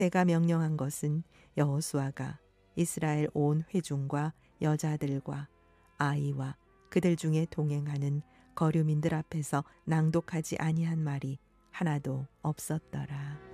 내가 명령한 것은 여호수아가 이스라엘 온 회중과 여자들과 아이와 그들 중에 동행하는 거류민들 앞에서 낭독하지 아니한 말이 하나도 없었더라.